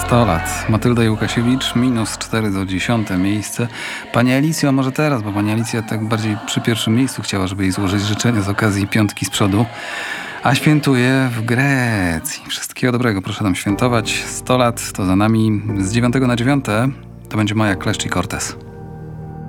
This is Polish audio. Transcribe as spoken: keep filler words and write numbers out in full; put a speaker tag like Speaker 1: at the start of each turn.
Speaker 1: sto lat. Matylda Łukasiewicz, minus cztery do dziesiąte miejsce. Pani Alicjo, może teraz, bo pani Alicja tak bardziej przy pierwszym miejscu chciała, żeby jej złożyć życzenia z okazji piątki z przodu. A świętuje w Grecji. Wszystkiego dobrego, proszę tam świętować. sto lat to za nami. Z dziewiątego na dziewiąte to będzie Maja Kleszcz i Cortez.